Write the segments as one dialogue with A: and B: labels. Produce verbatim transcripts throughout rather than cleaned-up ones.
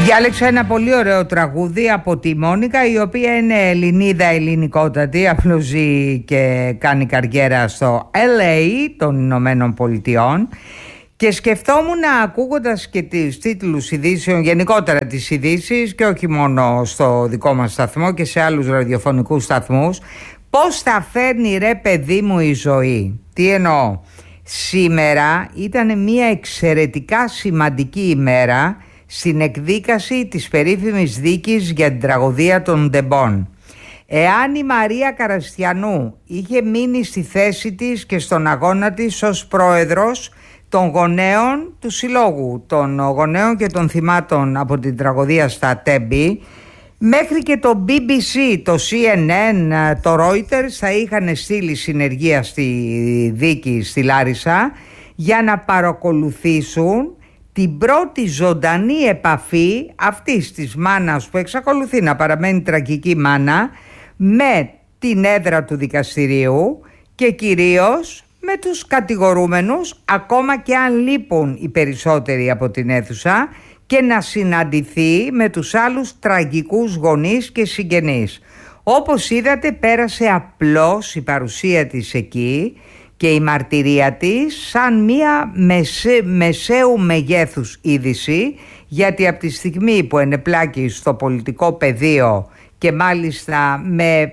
A: Διάλεξα ένα πολύ ωραίο τραγούδι από τη Μόνικα, η οποία είναι Ελληνίδα ελληνικότατη, απλώς ζει και κάνει καριέρα στο ελ έι των Ηνωμένων Πολιτειών, και σκεφτόμουν, ακούγοντας και τις τίτλους ειδήσεων, γενικότερα τις ειδήσεις και όχι μόνο στο δικό μας σταθμό και σε άλλους ραδιοφωνικούς σταθμούς, πώς θα φέρνει ρε παιδί μου η ζωή. Τι εννοώ? Σήμερα ήταν μια εξαιρετικά σημαντική ημέρα στην εκδίκαση της περίφημης δίκης για την τραγωδία των Ντεμπών. Εάν η Μαρία Καραστιανού είχε μείνει στη θέση της και στον αγώνα της ως πρόεδρος των γονέων του συλλόγου, των γονέων και των θυμάτων από την τραγωδία στα Τέμπη, μέχρι και το μπι μπι σι, το σι εν εν, το Reuters θα είχαν στείλει συνεργεία στη δίκη στη Λάρισα για να παρακολουθήσουν την πρώτη ζωντανή επαφή αυτής της μάνας, που εξακολουθεί να παραμένει τραγική μάνα, με την έδρα του δικαστηρίου και κυρίως με τους κατηγορούμενους, ακόμα και αν λείπουν οι περισσότεροι από την αίθουσα, και να συναντηθεί με τους άλλους τραγικούς γονείς και συγγενείς. Όπως είδατε, πέρασε απλώς η παρουσία της εκεί και η μαρτυρία της σαν μία μεσέ, μεσαίου μεγέθους είδηση, γιατί από τη στιγμή που ενεπλάκη στο πολιτικό πεδίο και μάλιστα με,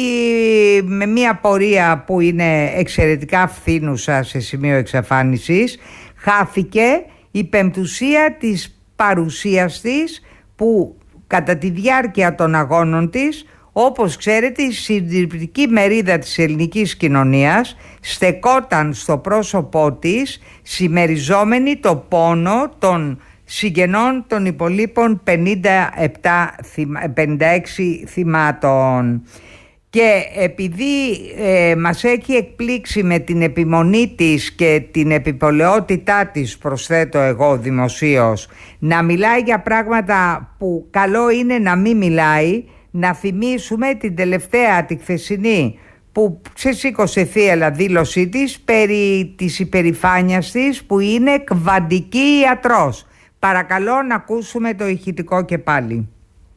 A: με μία πορεία που είναι εξαιρετικά φθήνουσα σε σημείο εξαφάνισης, χάθηκε η πεμπτουσία της παρουσίας της, που κατά τη διάρκεια των αγώνων της, όπως ξέρετε, η συντριπτική μερίδα της ελληνικής κοινωνίας στεκόταν στο πρόσωπό της, συμμεριζόμενη το πόνο των συγγενών των υπολείπων πενήντα επτά, πενήντα έξι θυμάτων. Και επειδή ε, μας έχει εκπλήξει με την επιμονή της και την επιπολαιότητά της, προσθέτω εγώ δημοσίως, να μιλάει για πράγματα που καλό είναι να μην μιλάει, να θυμίσουμε την τελευταία, τη χθεσινή, που ξεσήκωσε θύελλα δήλωσή της περί της υπερηφάνειας της, που είναι κβαντική ιατρός. Παρακαλώ να ακούσουμε το ηχητικό και πάλι.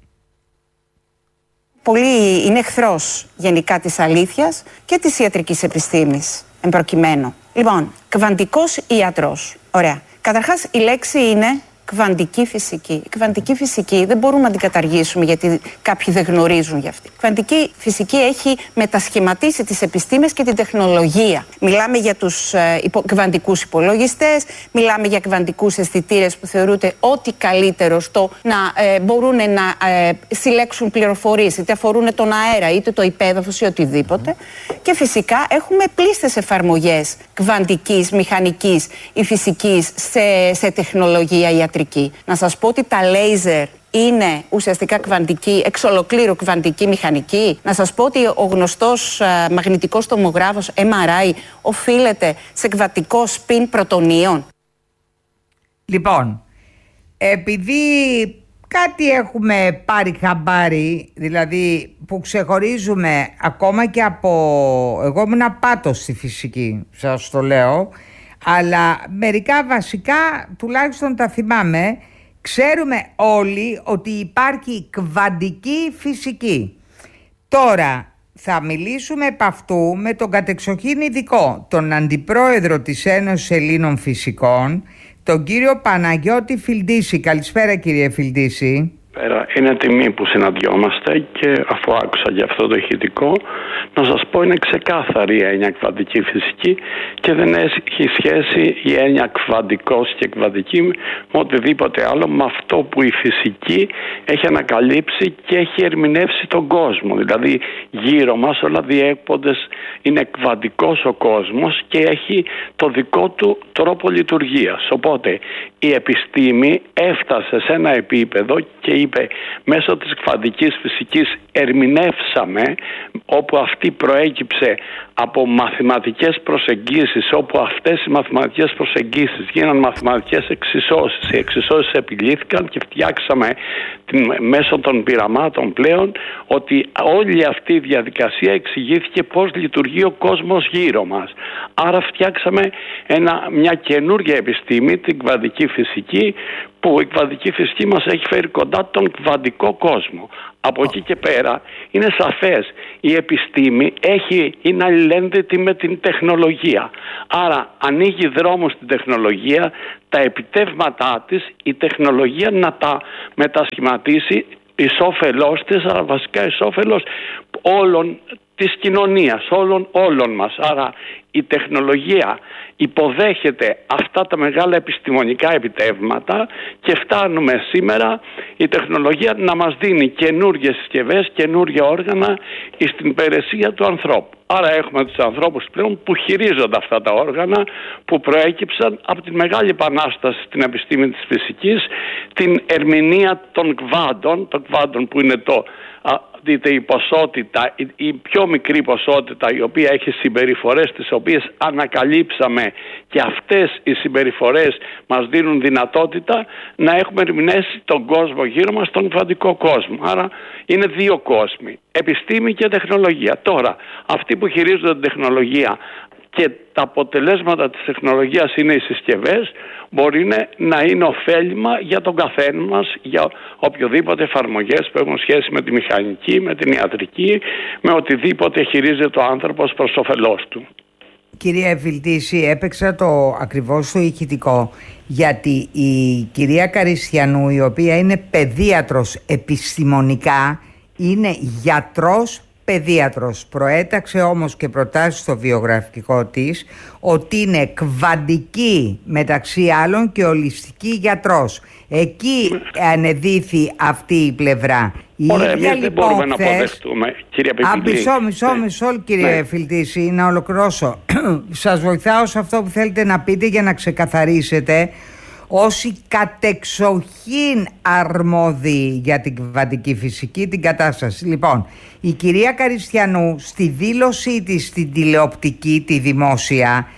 B: Πολύ είναι εχθρός γενικά της αλήθειας και της ιατρικής επιστήμης, εν προκειμένου. Λοιπόν, κβαντικός ιατρός. Ωραία. Καταρχάς, η λέξη είναι κβαντική φυσική. Η κβαντική φυσική δεν μπορούμε να την καταργήσουμε, γιατί κάποιοι δεν γνωρίζουν γι' αυτή. Η κβαντική φυσική έχει μετασχηματίσει τις επιστήμες και την τεχνολογία. Μιλάμε για τους ε, υπο, κβαντικούς υπολογιστές, μιλάμε για κβαντικούς αισθητήρες που θεωρούνται ό,τι καλύτερο στο να ε, μπορούν να ε, συλλέξουν πληροφορίες, είτε αφορούν τον αέρα, είτε το υπέδαφος ή οτιδήποτε. Mm. Και φυσικά έχουμε πλήστες εφαρμογές κβαντικής, μηχανικής ή φυσικής σε, σε τεχνολογία ιατρική. Να σας πω ότι τα λέιζερ είναι ουσιαστικά κβαντική, εξ ολοκλήρου κβαντική μηχανική. Να σας πω ότι ο γνωστός α, μαγνητικός τομογράφος εμ αρ άι οφείλεται σε κβαντικό σπιν πρωτονίων.
A: Λοιπόν, επειδή κάτι έχουμε πάρει χαμπάρι, δηλαδή που ξεχωρίζουμε ακόμα και από... Εγώ ήμουν πάτος στη φυσική, σας το λέω, αλλά μερικά βασικά τουλάχιστον τα θυμάμαι. Ξέρουμε όλοι ότι υπάρχει κβαντική φυσική. Τώρα θα μιλήσουμε επ' αυτού με τον κατεξοχήν ειδικό, τον αντιπρόεδρο της Ένωσης Ελλήνων Φυσικών, τον κύριο Παναγιώτη Φιλντίση. Καλησπέρα, κύριε Φιλντίση.
C: Είναι τιμή που συναντιόμαστε, και αφού άκουσα για αυτό το ηχητικό, να σας πω, είναι ξεκάθαρη η έννοια κβαντική φυσική και δεν έχει σχέση η έννοια κβαντικός και κβαντική με οτιδήποτε άλλο, με αυτό που η φυσική έχει ανακαλύψει και έχει ερμηνεύσει τον κόσμο. Δηλαδή γύρω μας όλα διέποντες, είναι κβαντικός ο κόσμος και έχει το δικό του τρόπο λειτουργίας. Οπότε η επιστήμη έφτασε σε ένα επίπεδο και είπε, μέσω της κβαντικής φυσικής ερμηνεύσαμε, όπου αυτή προέκυψε από μαθηματικές προσεγγίσεις, όπου αυτές οι μαθηματικές προσεγγίσεις γίναν μαθηματικές εξισώσεις. Οι εξισώσεις επιλύθηκαν και φτιάξαμε την, μέσω των πειραμάτων πλέον, ότι όλη αυτή η διαδικασία εξηγήθηκε πώς λειτουργεί ο κόσμος γύρω μας. Άρα φτιάξαμε ένα, μια καινούργια επιστήμη, την κβαντική φυσική, που η κβαντική φυσική μας έχει φέρει κοντά τον κβαντικό κόσμο. Από εκεί και πέρα είναι σαφές, η επιστήμη έχει, είναι αλληλένδετη με την τεχνολογία. Άρα ανοίγει δρόμο στην τεχνολογία, τα επιτεύγματά της η τεχνολογία να τα μετασχηματίσει εις όφελός της, αλλά βασικά εις όφελος όλων της κοινωνίας, όλων, όλων μας. Άρα η τεχνολογία υποδέχεται αυτά τα μεγάλα επιστημονικά επιτεύγματα και φτάνουμε σήμερα η τεχνολογία να μας δίνει καινούργιες συσκευές, καινούργια όργανα στην υπηρεσία του ανθρώπου. Άρα έχουμε τους ανθρώπους πλέον που χειρίζονται αυτά τα όργανα που προέκυψαν από τη μεγάλη επανάσταση στην επιστήμη της φυσικής, την ερμηνεία των κβάντων, των κβάντων που είναι το... δείτε η ποσότητα, η, η πιο μικρή ποσότητα η οποία έχει συμπεριφορές τις οποίες ανακαλύψαμε και αυτές οι συμπεριφορές μας δίνουν δυνατότητα να έχουμε ερμηνεύσει τον κόσμο γύρω μας, τον κβαντικό κόσμο. Άρα είναι δύο κόσμοι, επιστήμη και τεχνολογία. Τώρα αυτοί που χειρίζονται την τεχνολογία και τα αποτελέσματα της τεχνολογίας είναι οι συσκευές, μπορεί να είναι ωφέλιμα για τον καθένα μας, για οποιοδήποτε εφαρμογές που έχουν σχέση με τη μηχανική, με την ιατρική, με οτιδήποτε χειρίζεται ο άνθρωπος προς όφελός του.
A: Κυρία Εφιλτίση, έπαιξα το ακριβώς το ηχητικό γιατί η κυρία Καριστιανού, η οποία είναι παιδίατρος επιστημονικά, είναι γιατρός παιδίατρος, προέταξε όμως και προτάσει στο βιογραφικό της ότι είναι κβαντική μεταξύ άλλων και ολιστική γιατρός. Εκεί ανεδύθη αυτή η πλευρά. Η
C: Ωραία,
A: ίδια
C: δεν
A: λοιπόν
C: μπορούμε να αποδεχτούμε, κυρία Πεπιλή.
A: Μισό, μισό, ναι. μισό κύριε ναι. Φιλτίση, να ολοκληρώσω. Σας βοηθάω σε αυτό που θέλετε να πείτε για να ξεκαθαρίσετε όσοι κατεξοχήν αρμόδιοι για την κβαντική φυσική την κατάσταση. Λοιπόν, η κυρία Καριστιανού στη δήλωσή της στην τηλεοπτική, τη δημόσια,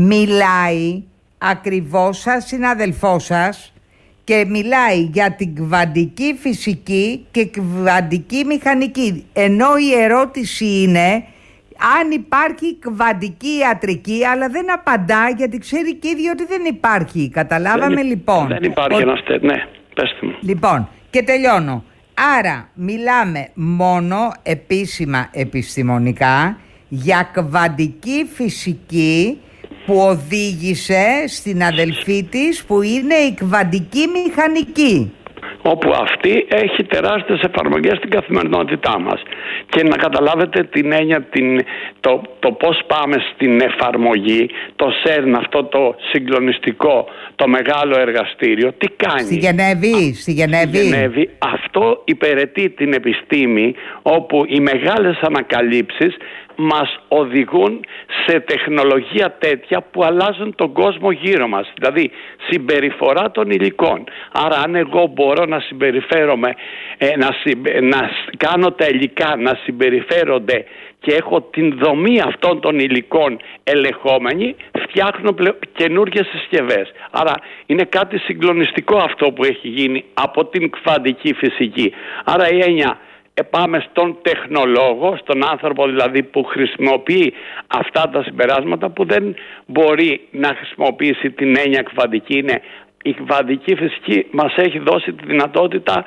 A: μιλάει ακριβώς σαν συνάδελφό σας και μιλάει για την κβαντική φυσική και κβαντική μηχανική, ενώ η ερώτηση είναι αν υπάρχει κβαντική ιατρική, αλλά δεν απαντά γιατί ξέρει και ήδη ότι δεν υπάρχει. Καταλάβαμε δεν, λοιπόν.
C: Δεν υπάρχει ο... ένας τέτοιος, ναι, πέστε μου.
A: Λοιπόν, και τελειώνω. Άρα μιλάμε μόνο επίσημα επιστημονικά για κβαντική φυσική που οδήγησε στην αδελφή της που είναι η κβαντική μηχανική,
C: όπου αυτή έχει τεράστιες εφαρμογές στην καθημερινότητά μας. Και να καταλάβετε την έννοια, την, το, το πώς πάμε στην εφαρμογή, το ΣΕΡΝ, αυτό το συγκλονιστικό, το μεγάλο εργαστήριο, τι κάνει.
A: Στη Γενέβη, στη Γενέβη.
C: Στη Γενέβη αυτό υπηρετεί την επιστήμη, όπου οι μεγάλες ανακαλύψεις μας οδηγούν σε τεχνολογία τέτοια που αλλάζουν τον κόσμο γύρω μας, δηλαδή συμπεριφορά των υλικών. Άρα αν εγώ μπορώ να συμπεριφέρομαι, ε, να, συμπε, να κάνω τα υλικά να συμπεριφέρονται και έχω την δομή αυτών των υλικών ελεγχόμενη, φτιάχνω πλε... καινούργιες συσκευές. Άρα είναι κάτι συγκλονιστικό αυτό που έχει γίνει από την κβαντική φυσική. Άρα η έννοια, πάμε στον τεχνολόγο, στον άνθρωπο δηλαδή που χρησιμοποιεί αυτά τα συμπεράσματα, που δεν μπορεί να χρησιμοποιήσει την έννοια κβαντική. Είναι η κβαντική φυσική μας έχει δώσει τη δυνατότητα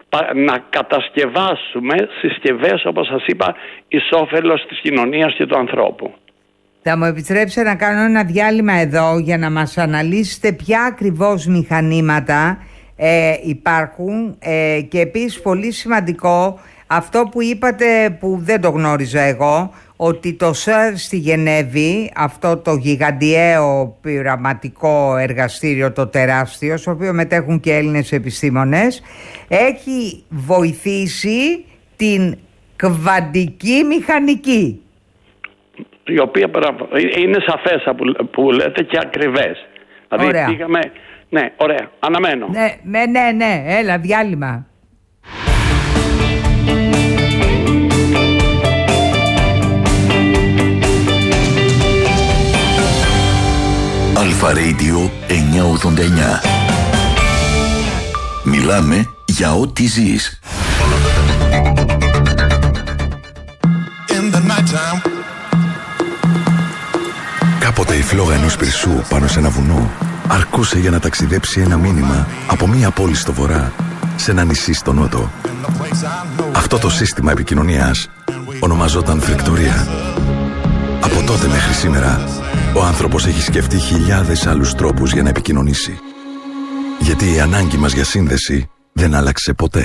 C: να κατασκευάσουμε συσκευές, όπως σας είπα, εις όφελος της κοινωνίας και του ανθρώπου.
A: Θα μου επιτρέψετε να κάνω ένα διάλειμμα εδώ για να μας αναλύσετε ποια ακριβώς μηχανήματα ε, υπάρχουν ε, και επίσης πολύ σημαντικό αυτό που είπατε που δεν το γνώριζα εγώ, ότι το ΣΕΡ στη Γενέβη, αυτό το γιγαντιαίο πειραματικό εργαστήριο, το τεράστιο, στο οποίο μετέχουν και Έλληνες επιστήμονες, έχει βοηθήσει την κβαντική μηχανική.
C: Η οποία είναι σαφές που λέτε και ακριβές. Δηλαδή
A: ωραία.
C: Πήγαμε... Ναι, ωραία. Αναμένω.
A: Ναι, ναι, ναι. Έλα, διάλειμμα.
D: Αλφα Radio εννιακόσια ογδόντα εννιά. Μιλάμε για ό,τι ζεις.
E: Κάποτε η φλόγα ενός πυρσού πάνω σε ένα βουνό αρκούσε για να ταξιδέψει ένα μήνυμα από μία πόλη στο βορρά σε ένα νησί στο νότο. Αυτό το σύστημα επικοινωνίας ονομαζόταν φρικτορία. Από τότε μέχρι σήμερα, ο άνθρωπος έχει σκεφτεί χιλιάδες άλλους τρόπους για να επικοινωνήσει. Γιατί η ανάγκη μας για σύνδεση δεν άλλαξε ποτέ.